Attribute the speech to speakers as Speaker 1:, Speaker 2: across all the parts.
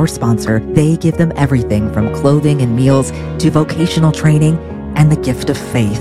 Speaker 1: our sponsor, they give them everything from clothing and meals to vocational training and the gift of faith.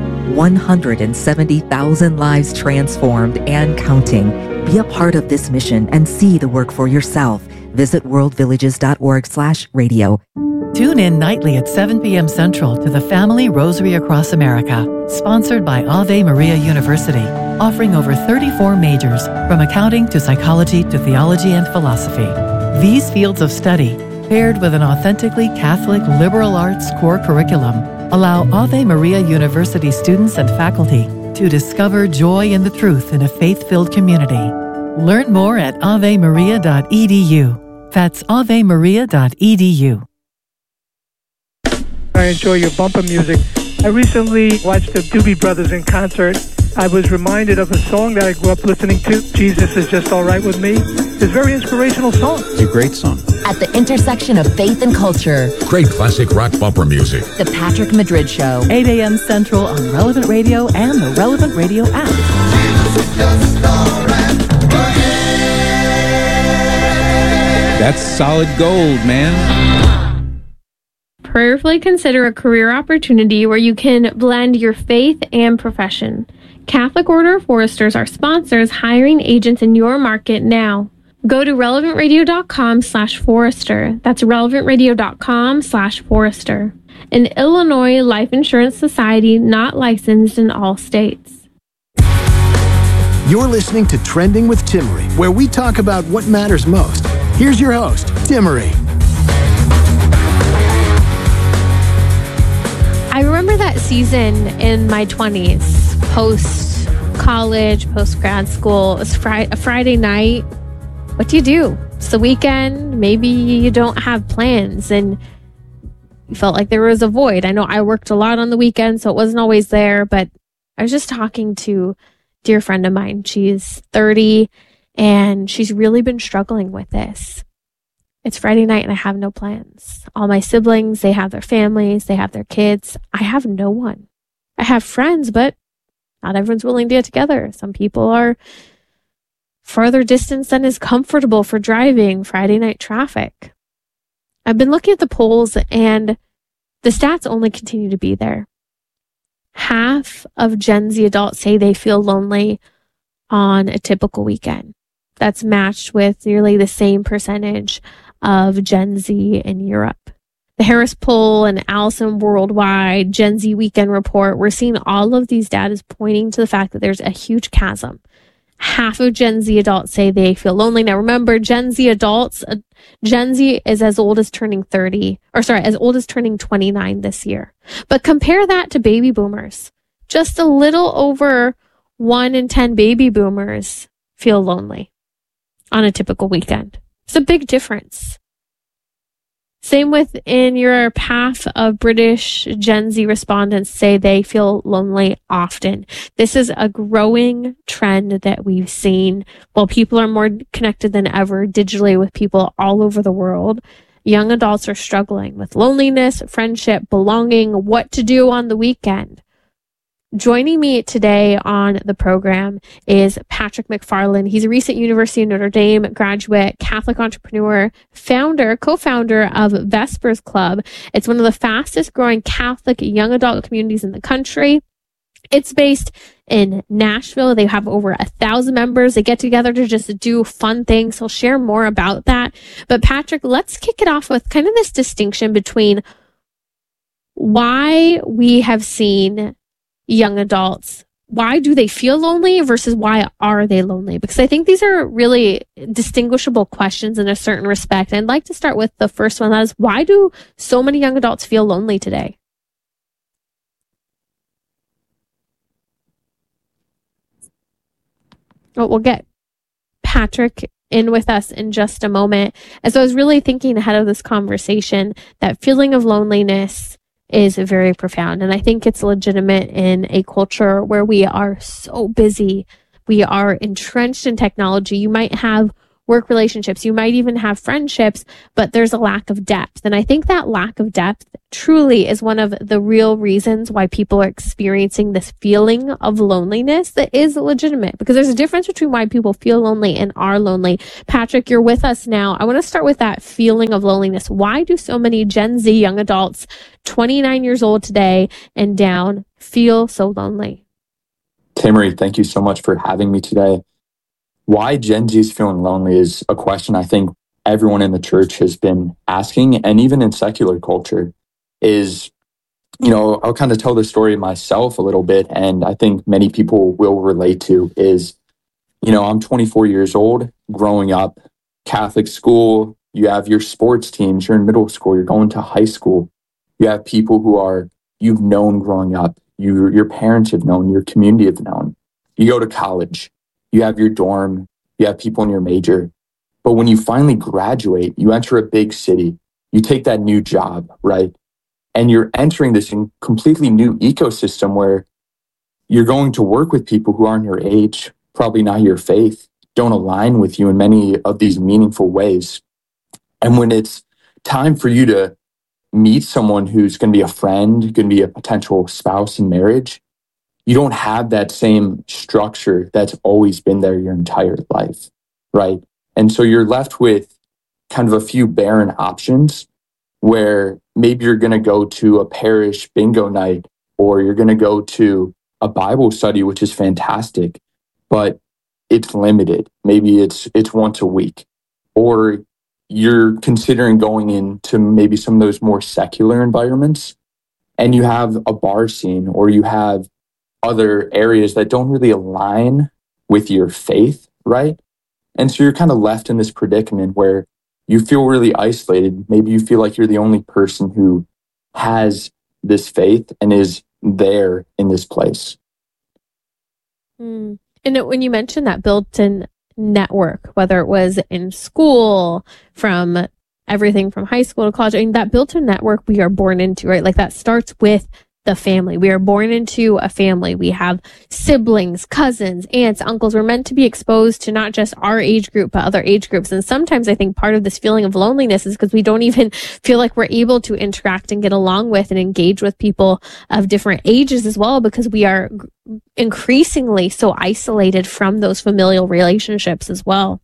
Speaker 1: 170,000 lives transformed and counting. Be a part of this mission and see the work for yourself. Visit worldvillages.org/radio.
Speaker 2: Tune in nightly at 7 p.m. Central to the Family Rosary Across America, sponsored by Ave Maria University, offering over 34 majors, from accounting to psychology to theology and philosophy. These fields of study, paired with an authentically Catholic liberal arts core curriculum, allow Ave Maria University students and faculty to discover joy in the truth in a faith-filled community. Learn more at avemaria.edu. That's avemaria.edu.
Speaker 3: I enjoy your bumper music. I recently watched the Doobie Brothers in concert. I was reminded of a song that I grew up listening to, Jesus Is Just All Right With Me. It's a very inspirational song.
Speaker 4: It's a great song.
Speaker 5: At the intersection of faith and culture.
Speaker 6: Great classic rock bumper music.
Speaker 5: The Patrick Madrid Show.
Speaker 2: 8 a.m. Central on Relevant Radio and the Relevant Radio app.
Speaker 4: Jesus is just all right with me. That's solid gold, man.
Speaker 7: Prayerfully consider a career opportunity where you can blend your faith and profession. Catholic Order of Foresters are sponsors hiring agents in your market now. Go to relevantradio.com/forester. That's relevantradio.com/forester. An Illinois Life Insurance Society not licensed in all states.
Speaker 8: You're listening to Trending with Timmery, where we talk about what matters most. Here's your host, Timmery.
Speaker 7: I remember that season in my 20s, post-college, post-grad school. It was a Friday night. What do you do? It's the weekend. Maybe you don't have plans and you felt like there was a void. I know I worked a lot on the weekend, so it wasn't always there, but I was just talking to a dear friend of mine. She's 30 and she's really been struggling with this. It's Friday night and I have no plans. All my siblings, they have their families, they have their kids. I have no one. I have friends, but not everyone's willing to get together. Some people are farther distance than is comfortable for driving Friday night traffic. I've been looking at the polls and the stats only continue to be there. Half of Gen Z adults say they feel lonely on a typical weekend. That's matched with nearly the same percentage of Gen Z in Europe. The Harris Poll and Allison Worldwide Gen Z Weekend Report, we're seeing all of these data pointing to the fact that there's a huge chasm. Half of Gen Z adults say they feel lonely. Now remember, Gen Z is as old as turning 29 this year. But compare that to baby boomers. Just a little over 1 in 10 baby boomers feel lonely on a typical weekend. It's a big difference. Same within Europe, half of British Gen Z respondents say they feel lonely often. This is a growing trend that we've seen. While people are more connected than ever digitally with people all over the world, young adults are struggling with loneliness, friendship, belonging, what to do on the weekend. Joining me today on the program is Patrick McFarland. He's a recent University of Notre Dame graduate, Catholic entrepreneur, co-founder of Vespers Club. It's one of the fastest growing Catholic young adult communities in the country. It's based in Nashville. They have over 1,000 members. They get together to just do fun things. He'll share more about that. But Patrick, let's kick it off with kind of this distinction between why we have seen young adults, why do they feel lonely versus why are they lonely? Because I think these are really distinguishable questions in a certain respect. And I'd like to start with the first one. That is, why do so many young adults feel lonely today? Well, we'll get Patrick in with us in just a moment. As I was really thinking ahead of this conversation, that feeling of loneliness is very profound. And I think it's legitimate in a culture where we are so busy. We are entrenched in technology. You might have work relationships. You might even have friendships, but there's a lack of depth. And I think that lack of depth truly is one of the real reasons why people are experiencing this feeling of loneliness that is legitimate, because there's a difference between why people feel lonely and are lonely. Patrick, you're with us now. I want to start with that feeling of loneliness. Why do so many Gen Z young adults, 29 years old today and down, feel so lonely?
Speaker 9: Timmery, thank you so much for having me today. Why Gen Z is feeling lonely is a question I think everyone in the church has been asking, and even in secular culture is, I'll kind of tell the story myself a little bit, and I think many people will relate to is, I'm 24 years old, growing up, Catholic school, you have your sports teams, you're in middle school, you're going to high school, you have people who you've known growing up, your parents have known, your community have known. You go to college, you have your dorm, you have people in your major. But when you finally graduate, you enter a big city, you take that new job, right? And you're entering this completely new ecosystem where you're going to work with people who aren't your age, probably not your faith, don't align with you in many of these meaningful ways. And when it's time for you to meet someone who's going to be a friend, going to be a potential spouse in marriage, you don't have that same structure that's always been there your entire life, right? And so you're left with kind of a few barren options where maybe you're going to go to a parish bingo night, or you're going to go to a Bible study, which is fantastic, but it's limited. Maybe it's once a week, or you're considering going into maybe some of those more secular environments, and you have a bar scene, or you have other areas that don't really align with your faith, right? And so you're kind of left in this predicament where you feel really isolated. Maybe you feel like you're the only person who has this faith and is there in this place.
Speaker 7: And when you mentioned that built-in network, whether it was in school, from everything from high school to college, I mean, that built-in network we are born into, right? Like that starts with the family. We are born into a family. We have siblings, cousins, aunts, uncles. We're meant to be exposed to not just our age group, but other age groups. And sometimes I think part of this feeling of loneliness is because we don't even feel like we're able to interact and get along with and engage with people of different ages as well, because we are increasingly so isolated from those familial relationships as well.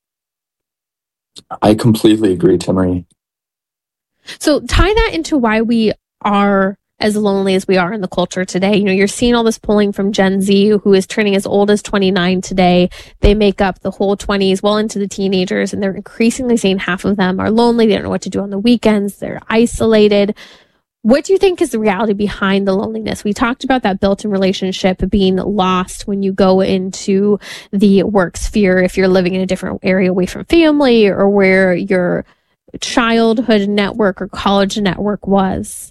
Speaker 9: I completely agree, Timmery.
Speaker 7: So tie that into why we are as lonely as we are in the culture today. You're seeing all this polling from Gen Z, who is turning as old as 29 today. They make up the whole 20s, well into the teenagers, and they're increasingly saying half of them are lonely. They don't know what to do on the weekends. They're isolated. What do you think is the reality behind the loneliness? We talked about that built-in relationship being lost when you go into the work sphere, if you're living in a different area away from family, or where your childhood network or college network was.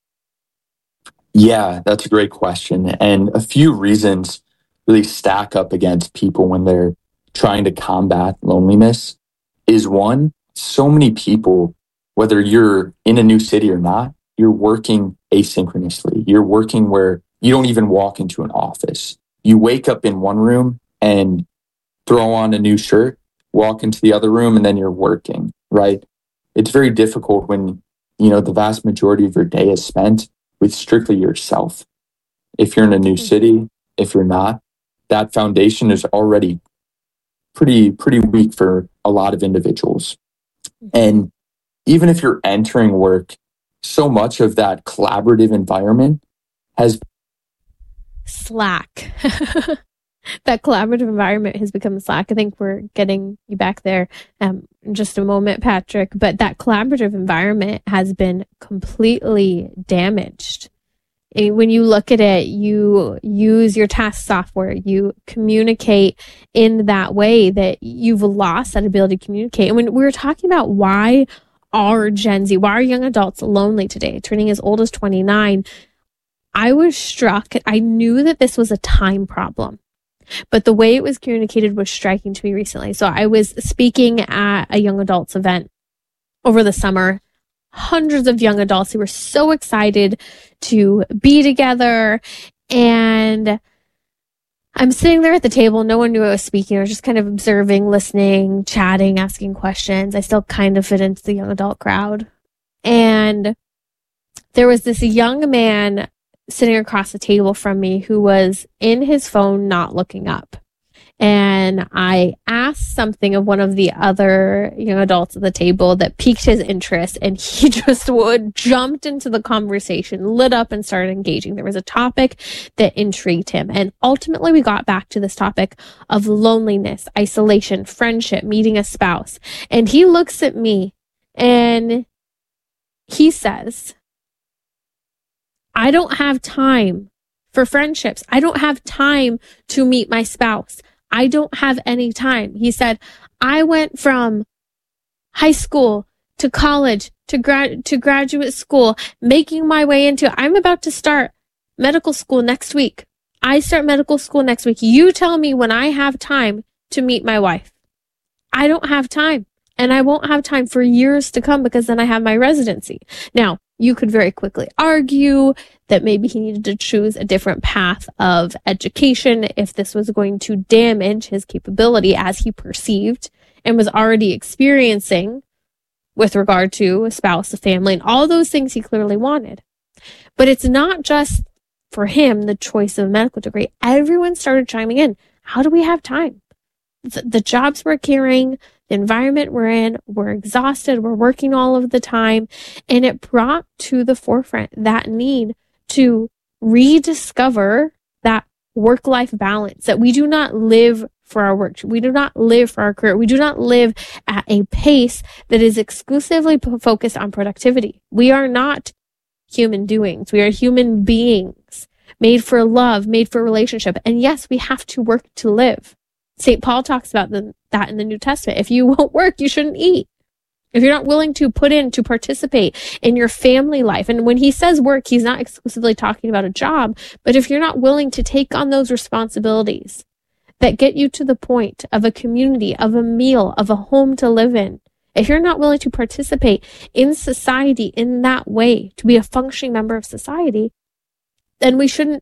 Speaker 9: Yeah, that's a great question. And a few reasons really stack up against people when they're trying to combat loneliness is one, so many people, whether you're in a new city or not, you're working asynchronously. You're working where you don't even walk into an office. You wake up in one room and throw on a new shirt, walk into the other room, and then you're working, right? It's very difficult when, the vast majority of your day is spent with strictly yourself. If you're in a new city, if you're not, that foundation is already pretty weak for a lot of individuals. And even if you're entering work, so much of that collaborative environment has
Speaker 7: slack. That collaborative environment has become slack. I think we're getting you back there in just a moment, Patrick. But that collaborative environment has been completely damaged. And when you look at it, you use your task software, you communicate in that way that you've lost that ability to communicate. And when we were talking about why are Gen Z, why are young adults lonely today, turning as old as 29, I was struck. I knew that this was a time problem, but the way it was communicated was striking to me recently. So I was speaking at a young adults event over the summer. Hundreds of young adults who were so excited to be together. And I'm sitting there at the table. No one knew I was speaking. I was just kind of observing, listening, chatting, asking questions. I still kind of fit into the young adult crowd. And there was this young man sitting across the table from me who was in his phone, not looking up. And I asked something of one of the other young adults at the table that piqued his interest, and he just jumped into the conversation, lit up, and started engaging. There was a topic that intrigued him. And ultimately, we got back to this topic of loneliness, isolation, friendship, meeting a spouse. And he looks at me and he says, I don't have time for friendships. I don't have time to meet my spouse. I don't have any time. He said, I went from high school to college to graduate school, making my way into, I'm about to start medical school next week. I start medical school next week. You tell me when I have time to meet my wife. I don't have time, and I won't have time for years to come because then I have my residency. Now, you could very quickly argue that maybe he needed to choose a different path of education if this was going to damage his capability as he perceived and was already experiencing with regard to a spouse, a family, and all those things he clearly wanted. But it's not just for him, the choice of a medical degree. Everyone started chiming in. How do we have time? The jobs we're carrying, the environment we're in, we're exhausted, we're working all of the time. And it brought to the forefront that need to rediscover that work-life balance, that we do not live for our work. We do not live for our career. We do not live at a pace that is exclusively focused on productivity. We are not human doings. We are human beings made for love, made for relationship. And yes, we have to work to live. St. Paul talks about that in the New Testament. If you won't work, you shouldn't eat. If you're not willing to put in, to participate in your family life. And when he says work, he's not exclusively talking about a job, but if you're not willing to take on those responsibilities that get you to the point of a community, of a meal, of a home to live in, if you're not willing to participate in society in that way, to be a functioning member of society, then we shouldn't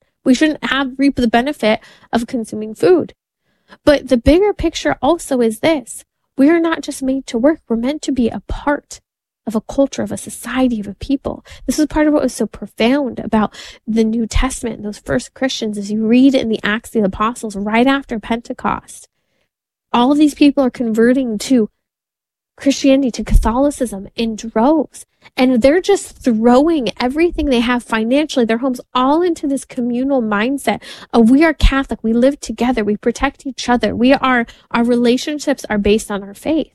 Speaker 7: reap the benefit of consuming food. But the bigger picture also is this. We are not just made to work. We're meant to be a part of a culture, of a society, of a people. This is part of what was so profound about the New Testament and those first Christians. As you read in the Acts of the Apostles right after Pentecost, all of these people are converting to Christianity, to Catholicism in droves. And they're just throwing everything they have financially, their homes, all into this communal mindset of we are Catholic, we live together, we protect each other, our relationships are based on our faith.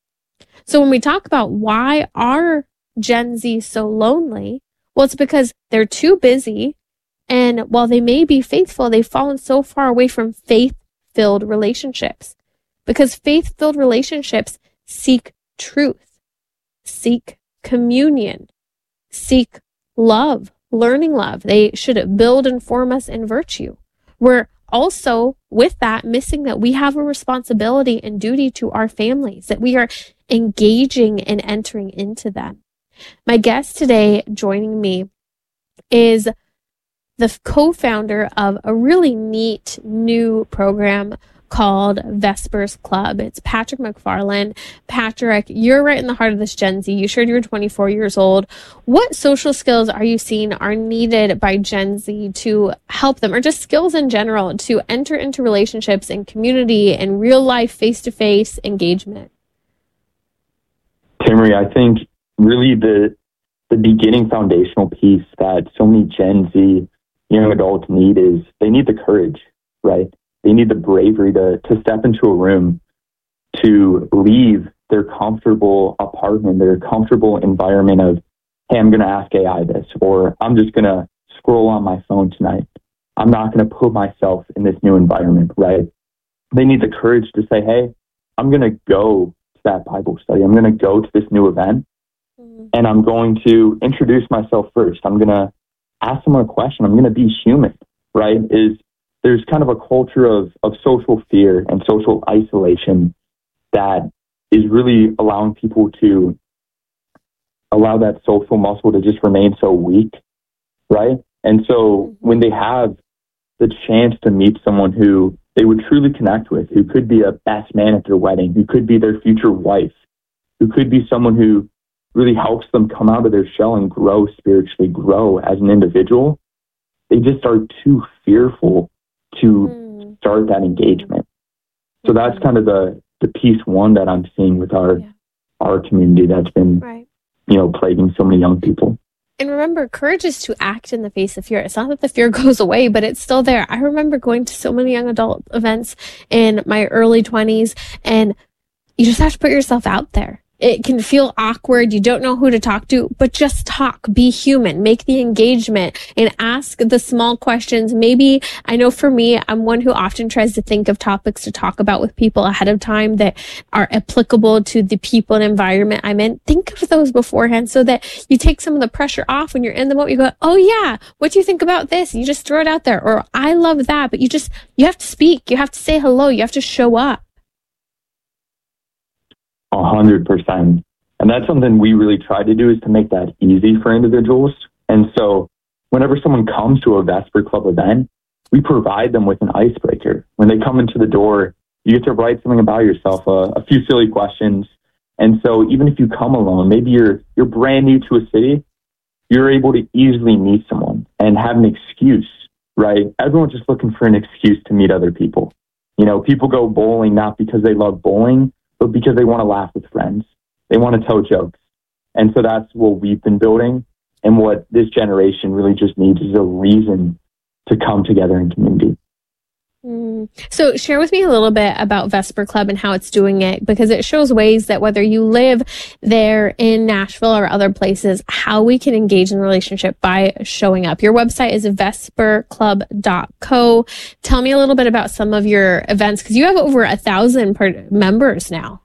Speaker 7: So when we talk about why are Gen Z so lonely, well, it's because they're too busy, and while they may be faithful, they've fallen so far away from faith-filled relationships. Because faith-filled relationships seek truth, seek communion, seek love, learning love. They should build and form us in virtue. We're also, with that, missing that we have a responsibility and duty to our families, that we are engaging and entering into them. My guest today joining me is the co-founder of a really neat new program called Vespers Club. It's Patrick McFarland. Patrick, you're right in the heart of this Gen Z. You shared you're 24 years old. What social skills are you seeing are needed by Gen Z to help them, or just skills in general, to enter into relationships and community and real life face-to-face engagement?
Speaker 9: Timmery, I think really the beginning foundational piece that so many Gen Z young adults need is they need the courage, right? They need the bravery to step into a room, to leave their comfortable apartment, their comfortable environment of, hey, I'm going to ask AI this, or I'm just going to scroll on my phone tonight. I'm not going to put myself in this new environment, right? They need the courage to say, hey, I'm going to go to that Bible study. I'm going to go to this new event, and I'm going to introduce myself first. I'm going to ask someone a question. I'm going to be human, right? There's kind of a culture of social fear and social isolation that is really allowing people to allow that social muscle to just remain so weak, right? And so when they have the chance to meet someone who they would truly connect with, who could be a best man at their wedding, who could be their future wife, who could be someone who really helps them come out of their shell and grow spiritually, grow as an individual, they just are too fearful to start that engagement. So that's kind of the piece one that I'm seeing with our community that's been, plaguing so many young people.
Speaker 7: And remember, courage is to act in the face of fear. It's not that the fear goes away, but it's still there. I remember going to so many young adult events in my early 20s, and you just have to put yourself out there. It can feel awkward. You don't know who to talk to, but just talk, be human, make the engagement and ask the small questions. Maybe, I know for me, I'm one who often tries to think of topics to talk about with people ahead of time that are applicable to the people and environment I'm in. Think of those beforehand so that you take some of the pressure off when you're in the moment. You go, oh yeah, what do you think about this? You just throw it out there. Or I love that, but you have to speak. You have to say hello. You have to show up.
Speaker 9: 100%. And that's something we really try to do, is to make that easy for individuals. And so whenever someone comes to a Vesper Club event, we provide them with an icebreaker. When they come into the door, you get to write something about yourself, a few silly questions. And so even if you come alone, maybe you're brand new to a city, you're able to easily meet someone and have an excuse, right? Everyone's just looking for an excuse to meet other people. People go bowling not because they love bowling, but because they want to laugh with friends. They want to tell jokes. And so that's what we've been building. And what this generation really just needs is a reason to come together in community.
Speaker 7: So share with me a little bit about Vesper Club and how it's doing it, because it shows ways that whether you live there in Nashville or other places, how we can engage in a relationship by showing up. Your website is vesperclub.co. Tell me a little bit about some of your events, because you have over 1,000 members now.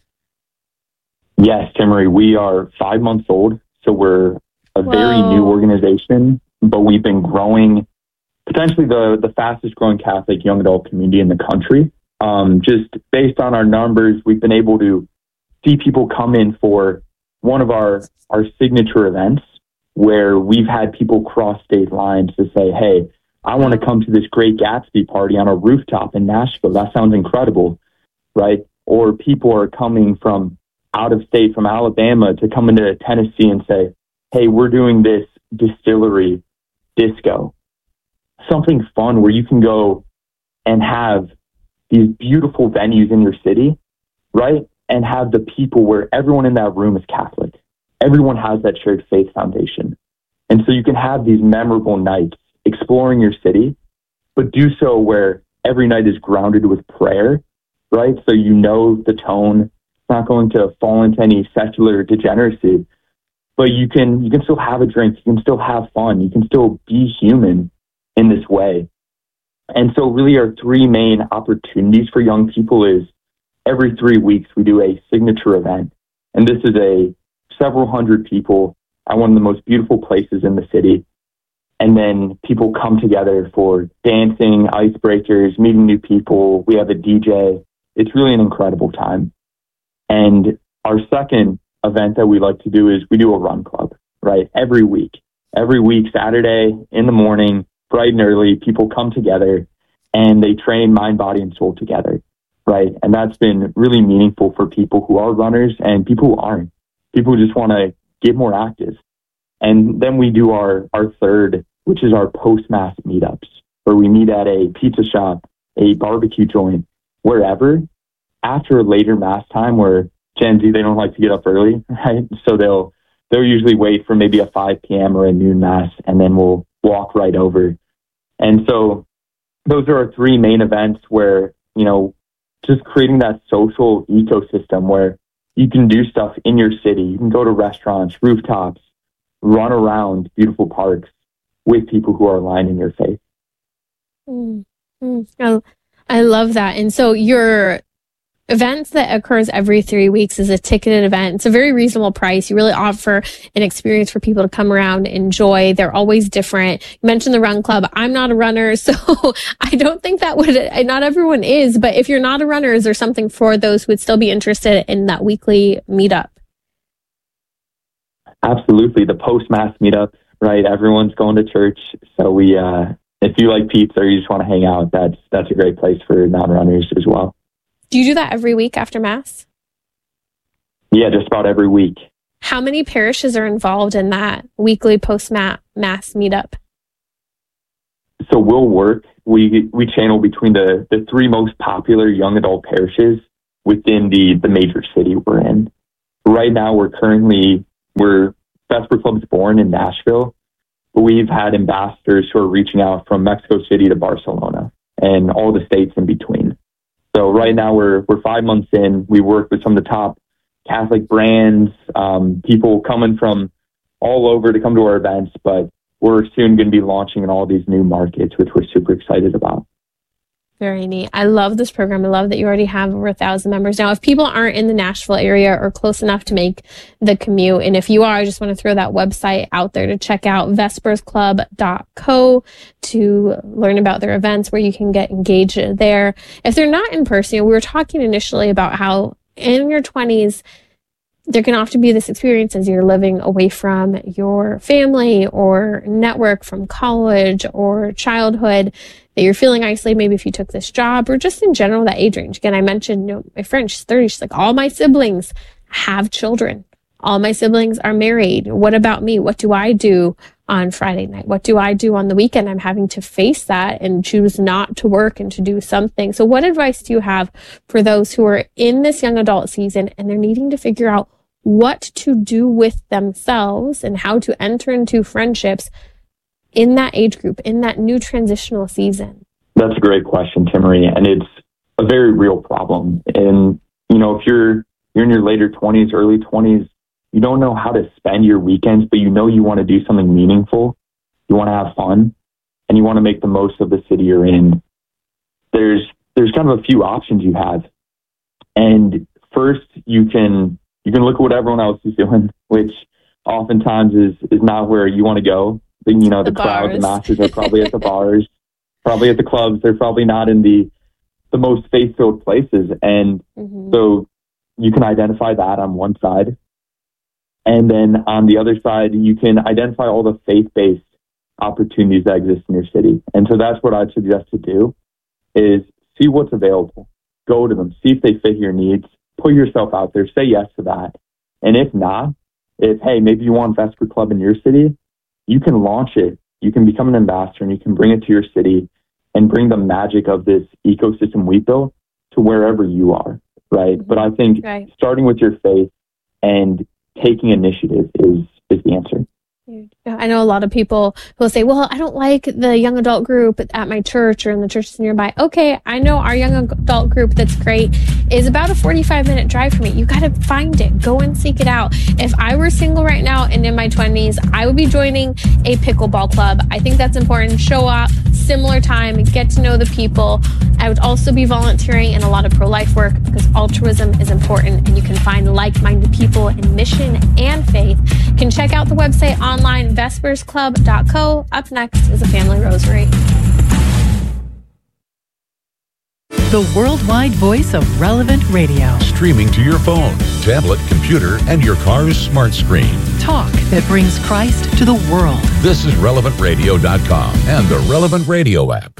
Speaker 9: Yes, Timmery, we are 5 months old, so we're a very new organization, but we've been growing, potentially the fastest growing Catholic young adult community in the country. Just based on our numbers, we've been able to see people come in for one of our signature events, where we've had people cross state lines to say, hey, I want to come to this Great Gatsby party on a rooftop in Nashville. That sounds incredible, right? Or people are coming from out of state, from Alabama, to come into Tennessee and say, hey, we're doing this distillery disco. Something fun where you can go and have these beautiful venues in your city, right? And have the people where everyone in that room is Catholic. Everyone has that shared faith foundation. And so you can have these memorable nights exploring your city, but do so where every night is grounded with prayer, right? So you know the tone, it's not going to fall into any secular degeneracy, but you can still have a drink, you can still have fun, you can still be human in this way. And so really our three main opportunities for young people is every 3 weeks we do a signature event. And this is a several hundred people at one of the most beautiful places in the city. And then people come together for dancing, icebreakers, meeting new people. We have a DJ. It's really an incredible time. And our second event that we like to do is we do a run club, right? Every week, Saturday in the morning, bright and early, people come together and they train mind, body, and soul together, right? And that's been really meaningful for people who are runners and people who aren't. People who just want to get more active. And then we do our third, which is our post-mass meetups, where we meet at a pizza shop, a barbecue joint, wherever, after a later mass time, where Gen Z, they don't like to get up early, right? So they'll usually wait for maybe a 5 p.m. or a noon mass, and then we'll walk right over. And so those are our three main events where, just creating that social ecosystem where you can do stuff in your city. You can go to restaurants, rooftops, run around beautiful parks with people who are aligned in your faith.
Speaker 7: I love that. And so your events that occurs every 3 weeks is a ticketed event. It's a very reasonable price. You really offer an experience for people to come around, enjoy. They're always different. You mentioned the run club. I'm not a runner, so I don't think not everyone is, but if you're not a runner, is there something for those who would still be interested in that weekly meetup?
Speaker 9: Absolutely. The post-mass meetup, right? Everyone's going to church. So we if you like pizza or you just want to hang out, that's a great place for non-runners as well.
Speaker 7: Do you do that every week after Mass?
Speaker 9: Yeah, just about every week.
Speaker 7: How many parishes are involved in that weekly post-Mass meetup?
Speaker 9: So we channel between the three most popular young adult parishes within the major city we're in. Right now, we're Vesper Club's born in Nashville, but we've had ambassadors who are reaching out from Mexico City to Barcelona and all the states in between. So right now we're 5 months in. We work with some of the top Catholic brands, people coming from all over to come to our events, but we're soon going to be launching in all these new markets, which we're super excited about.
Speaker 7: Very neat. I love this program. I love that you already have over 1,000 members. Now, if people aren't in the Nashville area or close enough to make the commute, and if you are, I just want to throw that website out there to check out, vespersclub.co, to learn about their events where you can get engaged there. If they're not in person, we were talking initially about how in your 20s, there can often be this experience as you're living away from your family or network from college or childhood, that you're feeling isolated, maybe if you took this job or just in general, that age range. Again, I mentioned, my friend, she's 30. She's like, all my siblings have children. All my siblings are married. What about me? What do I do on Friday night? What do I do on the weekend? I'm having to face that and choose not to work and to do something. So what advice do you have for those who are in this young adult season and they're needing to figure out what to do with themselves and how to enter into friendships in that age group, in that new transitional season?
Speaker 9: That's a great question, Timmery, and it's a very real problem. And, if you're in your later 20s, early 20s, you don't know how to spend your weekends, but you want to do something meaningful. You want to have fun, and you want to make the most of the city you're in. There's kind of a few options you have. And first, you can look at what everyone else is doing, which oftentimes is not where you want to go. The crowd, the masses are probably at the bars, probably at the clubs. They're probably not in the most faith-filled places. And so you can identify that on one side. And then on the other side, you can identify all the faith-based opportunities that exist in your city. And so that's what I'd suggest to do, is see what's available. Go to them. See if they fit your needs. Put yourself out there. Say yes to that. And if not, maybe you want Vesper Club in your city, you can launch it. You can become an ambassador and you can bring it to your city and bring the magic of this ecosystem we built to wherever you are, right? But I think starting with your faith and taking initiative is the answer.
Speaker 7: I know a lot of people will say, well, I don't like the young adult group at my church or in the churches nearby. Okay, I know our young adult group that's great is about a 45-minute drive from me. You got to find it. Go and seek it out. If I were single right now and in my 20s, I would be joining a pickleball club. I think that's important. Show up, similar time, get to know the people. I would also be volunteering in a lot of pro-life work because altruism is important, and you can find like-minded people in mission and faith. You can check out the website online, vespersclub.co. Up next is a family rosary.
Speaker 2: The worldwide voice of Relevant Radio.
Speaker 6: Streaming to your phone, tablet, computer, and your car's smart screen.
Speaker 2: Talk that brings Christ to the world.
Speaker 6: This is RelevantRadio.com and the Relevant Radio app.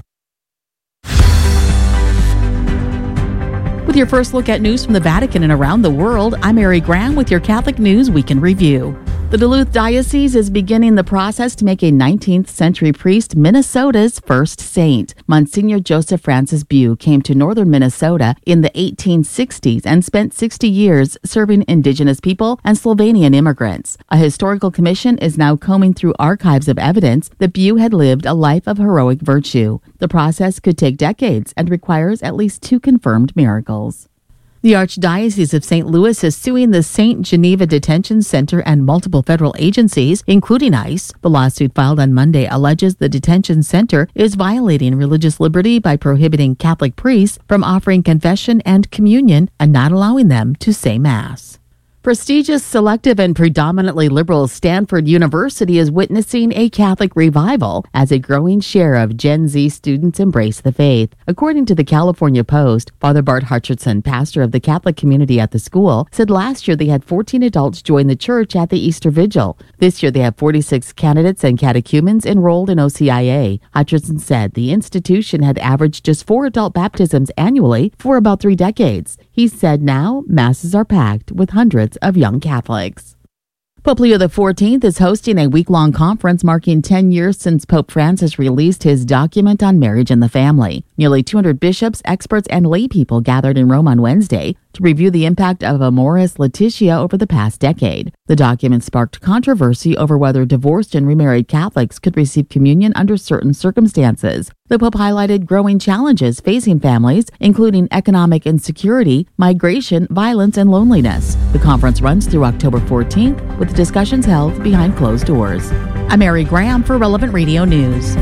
Speaker 10: With your first look at news from the Vatican and around the world, I'm Mary Graham with your Catholic News Weekend Review. The Duluth Diocese is beginning the process to make a 19th century priest Minnesota's first saint. Monsignor Joseph Francis Bew came to northern Minnesota in the 1860s and spent 60 years serving indigenous people and Slovenian immigrants. A historical commission is now combing through archives of evidence that Bew had lived a life of heroic virtue. The process could take decades and requires at least 2 confirmed miracles. The Archdiocese of St. Louis is suing the St. Geneva Detention Center and multiple federal agencies, including ICE. The lawsuit filed on Monday alleges the detention center is violating religious liberty by prohibiting Catholic priests from offering confession and communion and not allowing them to say Mass. Prestigious, selective, and predominantly liberal Stanford University is witnessing a Catholic revival as a growing share of Gen Z students embrace the faith. According to the California Post, Father Bart Hutcherson, pastor of the Catholic community at the school, said last year they had 14 adults join the church at the Easter Vigil. This year they have 46 candidates and catechumens enrolled in OCIA. Hutcherson said the institution had averaged just 4 adult baptisms annually for about 3 decades. He said now masses are packed with hundreds of young Catholics. Pope Leo XIV is hosting a week-long conference marking 10 years since Pope Francis released his document on marriage and the family. Nearly 200 bishops, experts, and lay people gathered in Rome on Wednesday to review the impact of Amoris Laetitia over the past decade. The document sparked controversy over whether divorced and remarried Catholics could receive communion under certain circumstances. The Pope highlighted growing challenges facing families, including economic insecurity, migration, violence, and loneliness. The conference runs through October 14th, with discussions held behind closed doors. I'm Mary Graham for Relevant Radio News.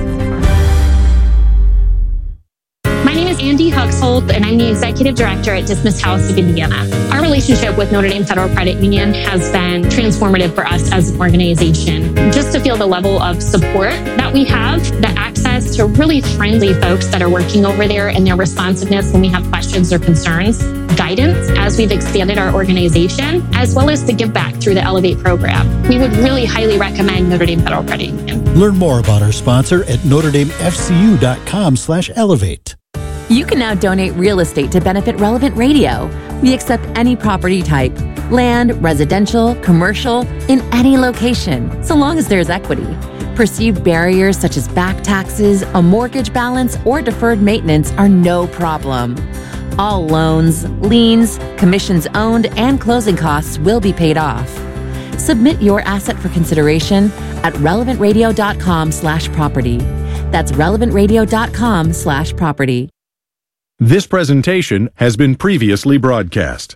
Speaker 11: My name is Andy Huxholt, and I'm the Executive Director at Dismissed House of Indiana. Our relationship with Notre Dame Federal Credit Union has been transformative for us as an organization. Just to feel the level of support that we have, the access to really friendly folks that are working over there, and their responsiveness when we have questions or concerns, guidance as we've expanded our organization, as well as the give back through the Elevate program. We would really highly recommend Notre Dame Federal Credit Union.
Speaker 12: Learn more about our sponsor at NotreDameFCU.com/elevate.
Speaker 5: You can now donate real estate to benefit Relevant Radio. We accept any property type, land, residential, commercial, in any location, so long as there's equity. Perceived barriers such as back taxes, a mortgage balance, or deferred maintenance are no problem. All loans, liens, commissions owned, and closing costs will be paid off. Submit your asset for consideration at relevantradio.com/property. That's relevantradio.com/property.
Speaker 13: This presentation has been previously broadcast.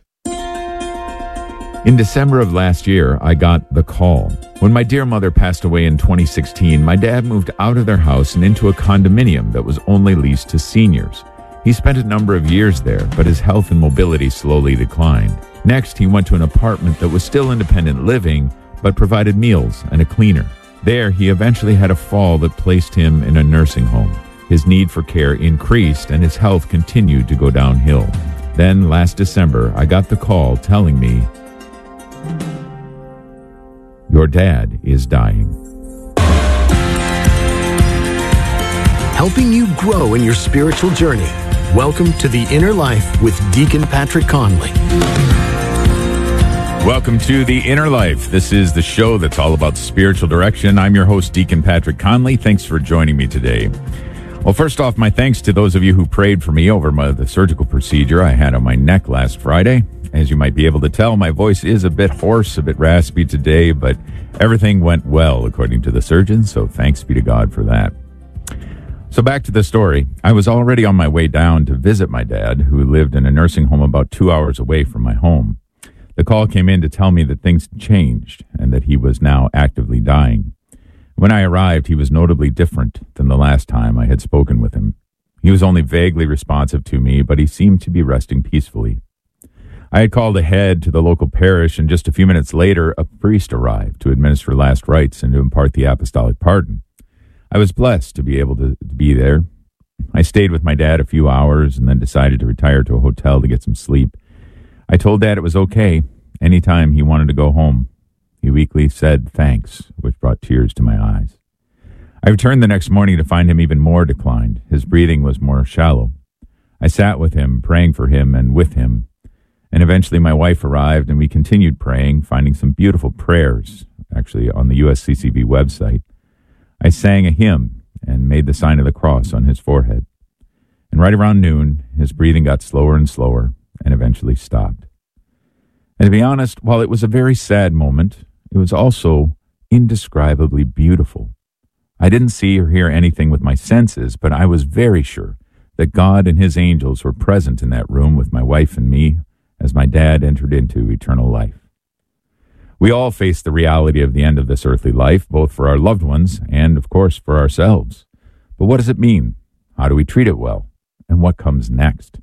Speaker 14: In December of last year, I got the call. When my dear mother passed away in 2016, my dad moved out of their house and into a condominium that was only leased to seniors. He spent a number of years there, but his health and mobility slowly declined. Next, he went to an apartment that was still independent living, but provided meals and a cleaner. There, he eventually had a fall that placed him in a nursing home. His need for care increased, and his health continued to go downhill. Then, last December, I got the call telling me, "Your dad is dying."
Speaker 8: Helping you grow in your spiritual journey. Welcome to The Inner Life with Deacon Patrick Conley.
Speaker 14: Welcome to The Inner Life. This is the show that's all about spiritual direction. I'm your host, Deacon Patrick Conley. Thanks for joining me today. Well, first off, my thanks to those of you who prayed for me over the surgical procedure I had on my neck last Friday. As you might be able to tell, my voice is a bit hoarse, a bit raspy today, but everything went well according to the surgeon, so thanks be to God for that. So back to the story. I was already on my way down to visit my dad, who lived in a nursing home about 2 hours away from my home. The call came in to tell me that things had changed and that he was now actively dying. When I arrived, he was notably different than the last time I had spoken with him. He was only vaguely responsive to me, but he seemed to be resting peacefully. I had called ahead to the local parish, and just a few minutes later, a priest arrived to administer last rites and to impart the apostolic pardon. I was blessed to be able to be there. I stayed with my dad a few hours and then decided to retire to a hotel to get some sleep. I told Dad it was okay anytime he wanted to go home. He weakly said thanks, which brought tears to my eyes. I returned the next morning to find him even more declined. His breathing was more shallow. I sat with him, praying for him and with him. And eventually my wife arrived and we continued praying, finding some beautiful prayers, actually on the USCCB website. I sang a hymn and made the sign of the cross on his forehead. And right around noon, his breathing got slower and slower and eventually stopped. And to be honest, while it was a very sad moment, it was also indescribably beautiful. I didn't see or hear anything with my senses, but I was very sure that God and his angels were present in that room with my wife and me as my dad entered into eternal life. We all face the reality of the end of this earthly life, both for our loved ones and, of course, for ourselves. But what does it mean? How do we treat it well? And what comes next?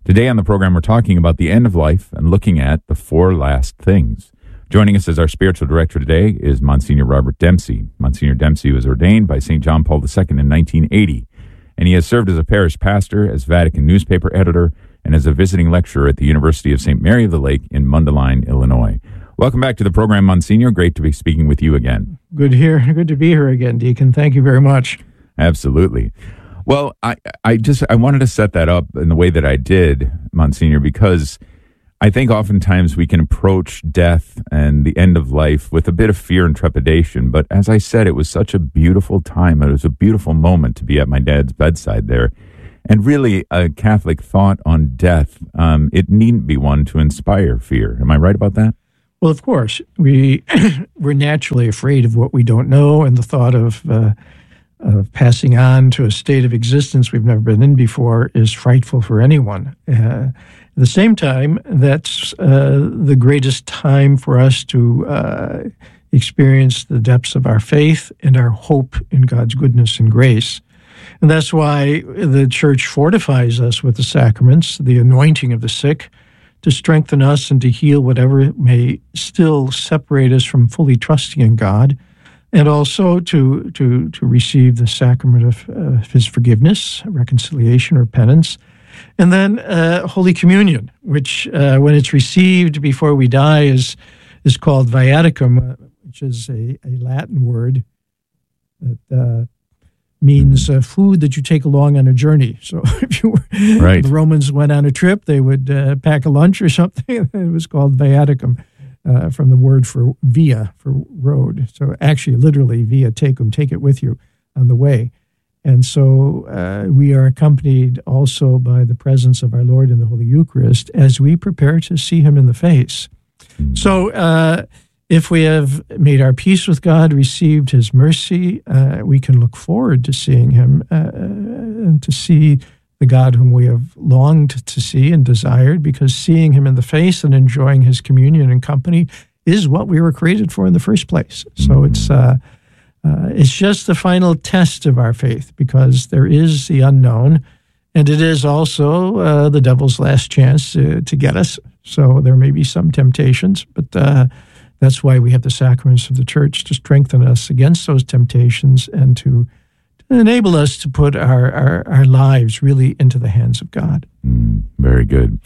Speaker 14: Today on the program, we're talking about the end of life and looking at the four last things. Joining us as our spiritual director today is Monsignor Robert Dempsey. Monsignor Dempsey was ordained by St. John Paul II in 1980, and he has served as a parish pastor, as Vatican newspaper editor, and as a visiting lecturer at the University of St. Mary of the Lake in Mundelein, Illinois. Welcome back to the program, Monsignor. Great to be speaking with you again.
Speaker 15: Good to be here again, Deacon. Thank you very much.
Speaker 14: Absolutely. Well, I wanted to set that up in the way that I did, Monsignor, because I think oftentimes we can approach death and the end of life with a bit of fear and trepidation. But as I said, it was such a beautiful time. It was a beautiful moment to be at my dad's bedside there. And really, a Catholic thought on death, it needn't be one to inspire fear. Am I right about that?
Speaker 15: Well, of course. We're naturally afraid of what we don't know, and the thought of passing on to a state of existence we've never been in before is frightful for anyone. At the same time, that's the greatest time for us to experience the depths of our faith and our hope in God's goodness and grace. And that's why the Church fortifies us with the sacraments, the anointing of the sick, to strengthen us and to heal whatever may still separate us from fully trusting in God, and also to receive the sacrament of His forgiveness, reconciliation, or penance. And then Holy Communion, which when it's received before we die is called viaticum, which is a Latin word that means food that you take along on a journey. So if the Romans went on a trip, they would pack a lunch or something. It was called viaticum, from the word for via, for road. So actually, literally, via tecum, take it with you on the way. And so we are accompanied also by the presence of our Lord in the Holy Eucharist as we prepare to see Him in the face. So if we have made our peace with God, received His mercy, we can look forward to seeing Him and to see the God whom we have longed to see and desired, because seeing Him in the face and enjoying His communion and company is what we were created for in the first place. So it's just the final test of our faith, because there is the unknown, and it is also the devil's last chance to get us. So there may be some temptations, but that's why we have the sacraments of the Church, to strengthen us against those temptations and to enable us to put our lives really into the hands of God.
Speaker 14: Very good.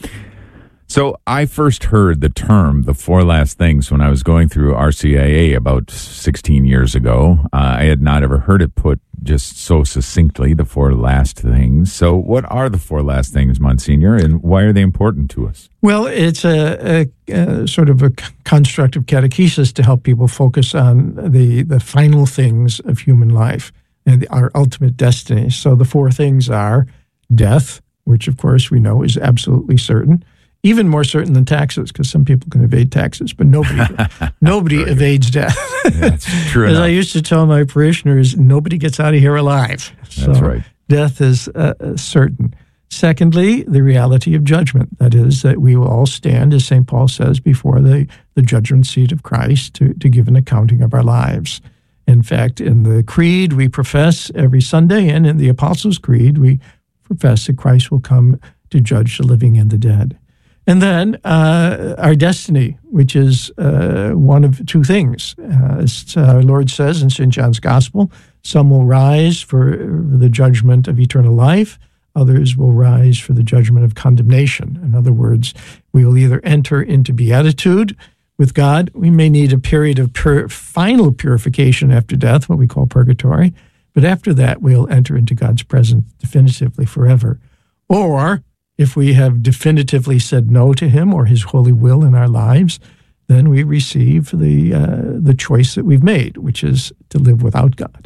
Speaker 14: So I first heard the term, the four last things, when I was going through RCIA about 16 years ago. I had not ever heard it put just so succinctly, the four last things. So what are the four last things, Monsignor, and why are they important to us?
Speaker 15: Well, it's a sort of a construct of catechesis to help people focus on the final things of human life and our ultimate destiny. So the four things are death, which of course we know is absolutely certain. Even more certain than taxes, because some people can evade taxes, but nobody evades death.
Speaker 14: Yeah, that's true
Speaker 15: As
Speaker 14: enough.
Speaker 15: I used to tell my parishioners, nobody gets out of here alive.
Speaker 14: That's right.
Speaker 15: Death is certain. Secondly, the reality of judgment. That is, that we will all stand, as St. Paul says, before the judgment seat of Christ to give an accounting of our lives. In fact, in the Creed we profess every Sunday, and in the Apostles' Creed we profess that Christ will come to judge the living and the dead. And then our destiny, which is one of two things. As our Lord says in St. John's Gospel, some will rise for the judgment of eternal life, others will rise for the judgment of condemnation. In other words, we will either enter into beatitude with God. We may need a period of final purification after death, what we call purgatory, but after that we'll enter into God's presence definitively forever. Or if we have definitively said no to Him or His holy will in our lives, then we receive the choice that we've made, which is to live without God.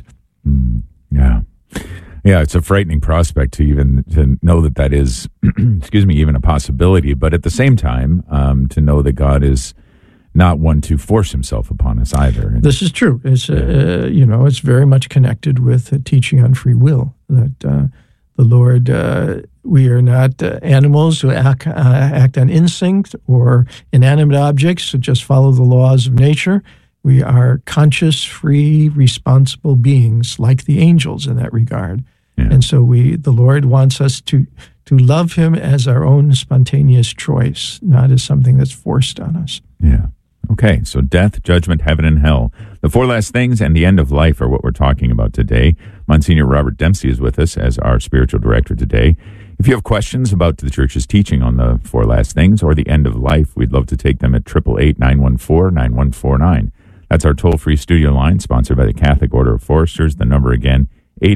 Speaker 14: Yeah, it's a frightening prospect to know that is, even a possibility. But at the same time, to know that God is not one to force Himself upon us either.
Speaker 15: This is true. It's it's very much connected with teaching on free will. That the Lord, we are not animals who act on instinct or inanimate objects that just follow the laws of nature. We are conscious, free, responsible beings like the angels in that regard. Yeah. And so the Lord wants us to to love him as our own spontaneous choice, not as something that's forced on us.
Speaker 14: Yeah. Okay, so death, judgment, heaven, and hell. The four last things and the end of life are what we're talking about today. Monsignor Robert Dempsey is with us as our spiritual director today. If you have questions about the church's teaching on the four last things or the end of life, we'd love to take them at 888-914-9149. That's our toll-free studio line, sponsored by the Catholic Order of Foresters. The number again,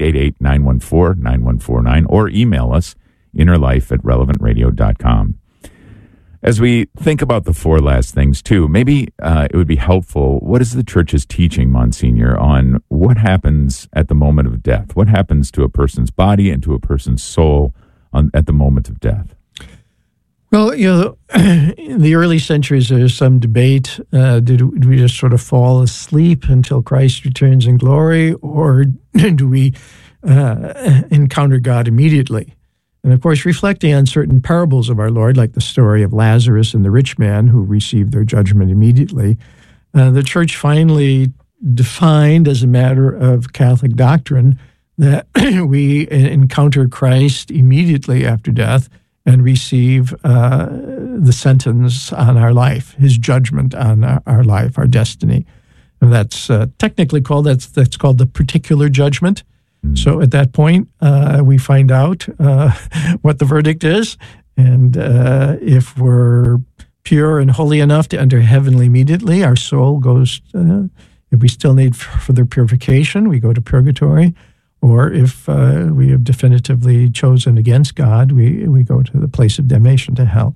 Speaker 14: 888-914-9149, or email us, innerlife@relevantradio.com. As we think about the four last things, too, maybe it would be helpful. What is the church's teaching, Monsignor, on what happens at the moment of death? What happens to a person's body and to a person's soul at the moment of death?
Speaker 15: Well, in the early centuries, there's some debate. Do we just sort of fall asleep until Christ returns in glory, or do we encounter God immediately? And of course, reflecting on certain parables of our Lord, like the story of Lazarus and the rich man who received their judgment immediately, the church finally defined as a matter of Catholic doctrine that we encounter Christ immediately after death and receive the sentence on our life, his judgment on our life, our destiny. And that's technically called, that's called the particular judgment. So at that point, we find out what the verdict is, and if we're pure and holy enough to enter heaven immediately, our soul goes, if we still need further purification, we go to purgatory, or if we have definitively chosen against God, we go to the place of damnation, to hell.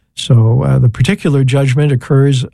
Speaker 15: So the particular judgment occurs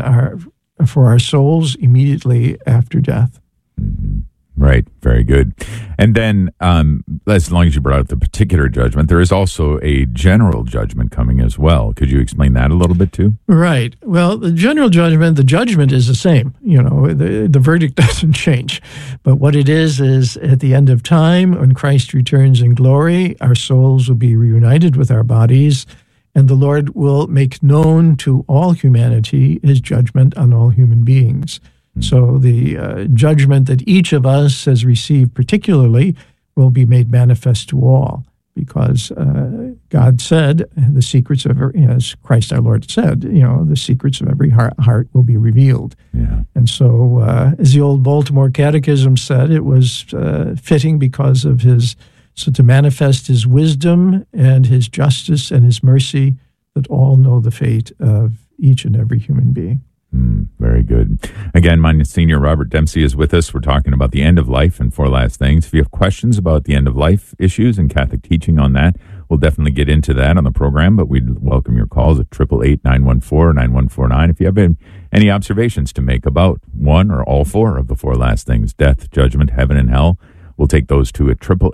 Speaker 15: for our souls immediately after death.
Speaker 14: Mm-hmm. Right. Very good. And then, as long as you brought up the particular judgment, there is also a general judgment coming as well. Could you explain that a little bit too?
Speaker 15: Right. Well, the general judgment, the judgment is the same. The verdict doesn't change. But what it is at the end of time, when Christ returns in glory, our souls will be reunited with our bodies, and the Lord will make known to all humanity his judgment on all human beings. So the judgment that each of us has received particularly will be made manifest to all, because God said the secrets of, as Christ our Lord said, the secrets of every heart will be revealed.
Speaker 14: Yeah.
Speaker 15: And so, as the old Baltimore Catechism said, it was fitting because of to manifest his wisdom and his justice and his mercy, that all know the fate of each and every human being.
Speaker 14: Very good. Again, Monsignor Robert Dempsey is with us. We're talking about the end of life and four last things. If you have questions about the end of life issues and Catholic teaching on that, we'll definitely get into that on the program, but we'd welcome your calls at 888-914-9149. If you have any observations to make about one or all four of the four last things, death, judgment, heaven, and hell, we'll take those two at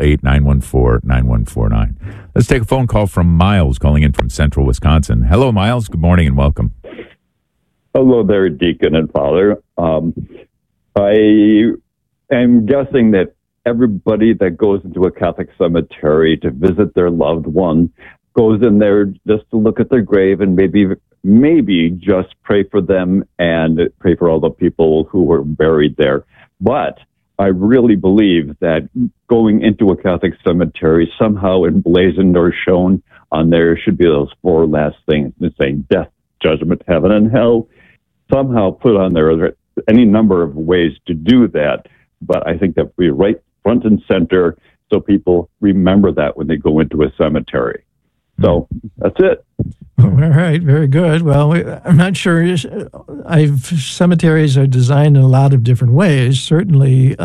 Speaker 14: 888-914-9149. Let's take a phone call from Miles calling in from Central Wisconsin. Hello, Miles. Good morning and welcome.
Speaker 16: Hello there, Deacon and Father. I am guessing that everybody that goes into a Catholic cemetery to visit their loved one goes in there just to look at their grave and maybe just pray for them and pray for all the people who were buried there. But I really believe that going into a Catholic cemetery, somehow emblazoned or shown on there should be those four last things, saying death, judgment, heaven, and hell. Somehow put on there any number of ways to do that, but I think that we right front and center so people remember that when they go into a cemetery. So that's it.
Speaker 15: All right, very good. Well, I'm not sure. Cemeteries are designed in a lot of different ways. Certainly,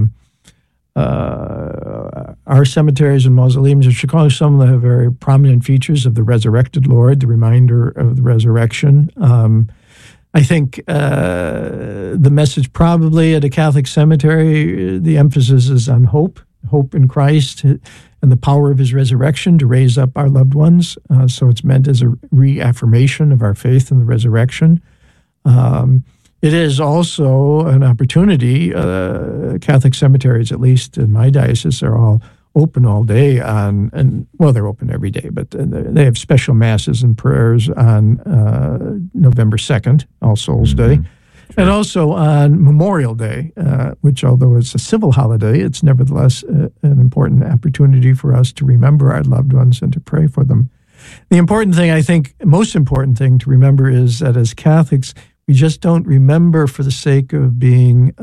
Speaker 15: our cemeteries and mausoleums in Chicago, some of them have very prominent features of the resurrected Lord, the reminder of the resurrection. I think the message probably at a Catholic cemetery, the emphasis is on hope in Christ and the power of his resurrection to raise up our loved ones. So it's meant as a reaffirmation of our faith in the resurrection. It is also an opportunity. Catholic cemeteries, at least in my diocese, are all open all day they're open every day, but they have special masses and prayers on November 2nd, All Souls Day. And also on Memorial Day, which although it's a civil holiday, it's nevertheless an important opportunity for us to remember our loved ones and to pray for them. The important thing, I think, most important thing to remember is that as Catholics, we just don't remember for the sake of being,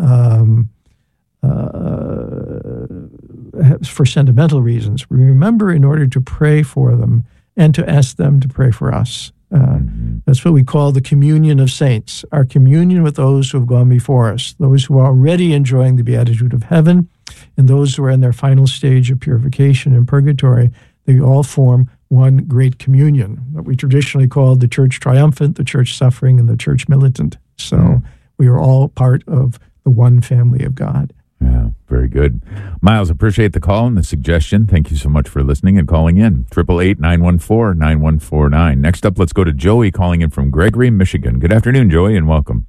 Speaker 15: for sentimental reasons. We remember in order to pray for them and to ask them to pray for us. That's what we call the communion of saints, our communion with those who have gone before us, those who are already enjoying the beatitude of heaven, and those who are in their final stage of purification in purgatory. They all form one great communion, what we traditionally call the Church Triumphant, the Church Suffering, and the Church Militant. So we are all part of the one family of God.
Speaker 14: Yeah, very good. Miles, appreciate the call and the suggestion. Thank you so much for listening and calling in. 888-914-9149. Next up, let's go to Joey calling in from Gregory, Michigan. Good afternoon, Joey, and welcome.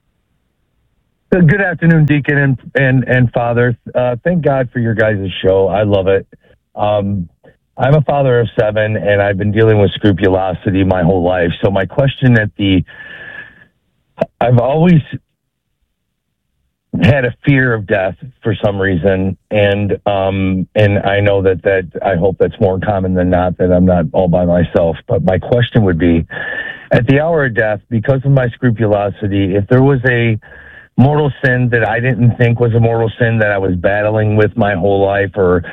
Speaker 17: Good afternoon, Deacon and Father. Thank God for your guys' show. I love it. I'm a father of 7, and I've been dealing with scrupulosity my whole life. So my question I've always had a fear of death for some reason, and I know that I hope that's more common than not, that I'm not all by myself. But my question would be, at the hour of death, because of my scrupulosity, if there was a mortal sin that I didn't think was a mortal sin that I was battling with my whole life,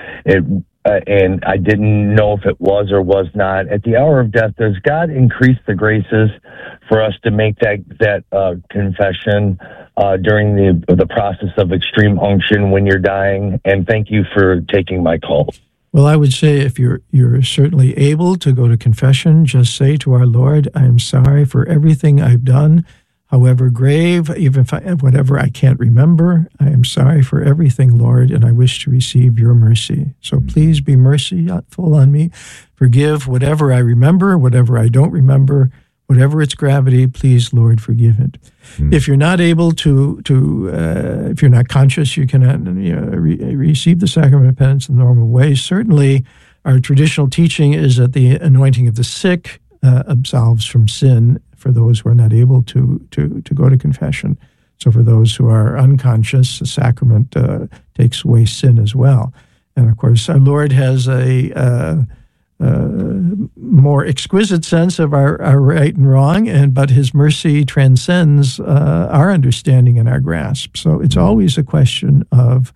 Speaker 17: and I didn't know if it was or was not, at the hour of death, does God increase the graces for us to make that confession during the process of extreme unction when you're dying? And thank you for taking my call.
Speaker 15: Well, I would say if you're certainly able to go to confession, just say to our Lord, I am sorry for everything I've done, however grave, even if whatever I can't remember. I am sorry for everything, Lord, and I wish to receive your mercy. So please be merciful on me. Forgive whatever I remember, whatever I don't remember, whatever its gravity, please, Lord, forgive it. If you're not able to if you're not conscious, you cannot receive the sacrament of penance in the normal way. Certainly, our traditional teaching is that the anointing of the sick absolves from sin for those who are not able to go to confession. So for those who are unconscious, the sacrament takes away sin as well. And of course, our Lord has a more exquisite sense of our right and wrong, but his mercy transcends our understanding and our grasp. So it's always a question of